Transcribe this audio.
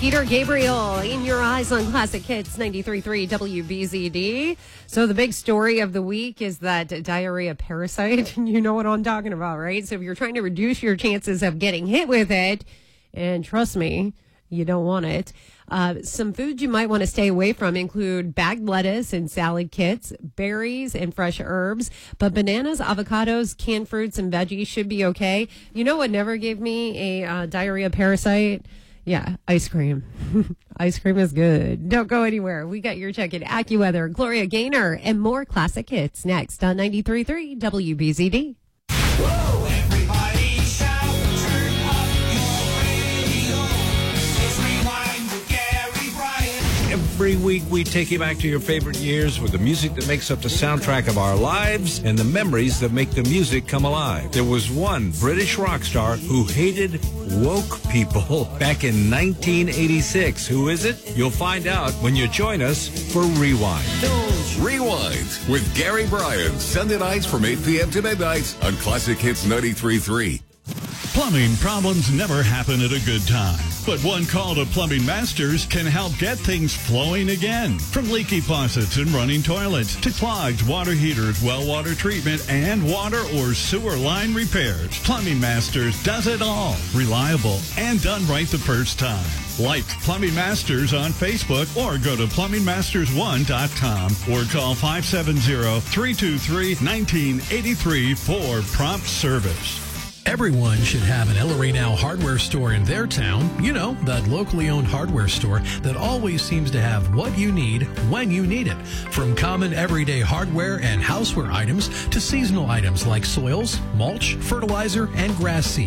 Peter Gabriel, In Your Eyes on Classic Hits 93.3 WBZD. So the big story of the week is that diarrhea parasite. You know what I'm talking about, right? So if you're trying to reduce your chances of getting hit with it, and trust me, you don't want it. Some foods you might want to stay away from include bagged lettuce and salad kits, berries and fresh herbs. But bananas, avocados, canned fruits, and veggies should be okay. You know what never gave me a diarrhea parasite? Yeah, ice cream. Ice cream is good. Don't go anywhere. We got your check in AccuWeather, Gloria Gaynor, and more classic hits next on 93.3 WBZD. Whoa, everybody shout, turn up your radio. It's Rewind with Gary Bryan. Every week we take you back to your favorite years with the music that makes up the soundtrack of our lives and the memories that make the music come alive. There was one British rock star who hated woke people back in 1986. Who is it? You'll find out when you join us for Rewind. Rewind with Gary Bryan, Sunday nights from 8 p.m. to midnight on Classic Hits 93.3. Plumbing problems never happen at a good time, but one call to Plumbing Masters can help get things flowing again. From leaky faucets and running toilets to clogged water heaters, well water treatment, and water or sewer line repairs, Plumbing Masters does it all. Reliable and done right the first time. Like Plumbing Masters on Facebook or go to plumbingmasters1.com or call 570-323-1983 for prompt service. Everyone should have an El Rey-Now hardware store in their town. You know, that locally owned hardware store that always seems to have what you need when you need it. From common everyday hardware and houseware items to seasonal items like soils, mulch, fertilizer, and grass seed.